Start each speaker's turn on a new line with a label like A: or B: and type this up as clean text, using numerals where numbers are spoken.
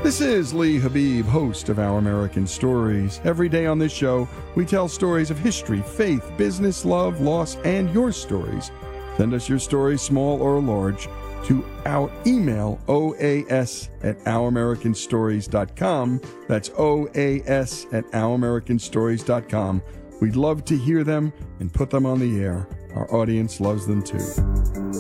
A: This is Lee Habib, host of Our American Stories. Every day on this show, we tell stories of history, faith, business, love, loss, and your stories. Send us your stories, small or large, to our email, oas@ouramericanstories.com. That's oas@ouramericanstories.com. We'd love to hear them and put them on the air. Our audience loves them too.